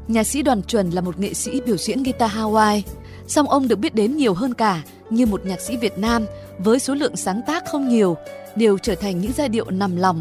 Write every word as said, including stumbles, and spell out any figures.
Nhạc sĩ Đoàn Chuẩn là một nghệ sĩ biểu diễn guitar Hawaii, song ông được biết đến nhiều hơn cả như một nhạc sĩ Việt Nam với số lượng sáng tác không nhiều, đều trở thành những giai điệu nằm lòng